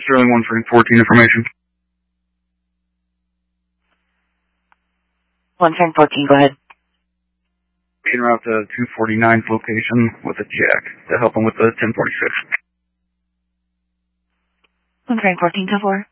Sterling 1 for 14 information. 1 for 14, go ahead. En route to 249's location with a jack to help him with the 1046. 1 for 14, 10-4.